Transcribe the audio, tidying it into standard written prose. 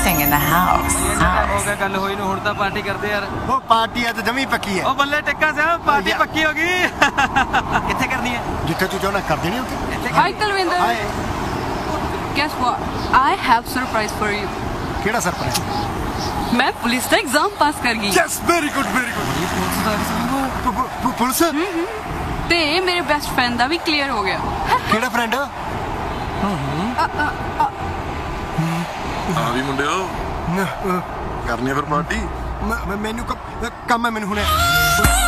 dancing in the house. ਹੋ ਗਿਆ ਗੱਲ ਹੋਈ ਨੂੰ ਹੁਣ ਤਾਂ ਪਾਰਟੀ ਕਰਦੇ ਯਾਰ ਉਹ ਪਾਰਟੀ ਅੱਜ ਜਮੀ ਪੱਕੀ ਹੈ ਉਹ ਬੱਲੇ ਟਿੱਕਾ ਸਿਆ ਪਾਰਟੀ ਯਾਰ। ਪੱਕੀ ਹੋ ਗਈ ਕਿੱਥੇ ਕਰਨੀ ਹੈ ਜਿੱਥੇ ਤੂੰ ਚਾਹਣਾ ਕਰ ਦੇਣੀ ਉੱਥੇ Hi, Kalwinder. ਹਾਏ Guess what? I have surprise for you. ਕਿਹੜਾ ਸਰਪ੍ਰਾਈਜ਼ मैं पुलिस का एग्जाम पास कर गई ਯੈਸ ਵੈਰੀ ਗੁੱਡ ਪੁਲਿਸ ते मेरे बेस्ट फ्रेंड ਦਾ ਵੀ ਕਲੀਅਰ ਹੋ ਗਿਆ ਕਿਹੜਾ ਫਰੈਂਡ ਆ ਵੀ ਮੁੰਡਿਓ ਕਰਨੀ ਆ ਫਿਰ ਪਾਰਟੀ ਮੈਨੂੰ ਕੰਮ ਹੈ ਮੈਨੂੰ ਹੁਣੇ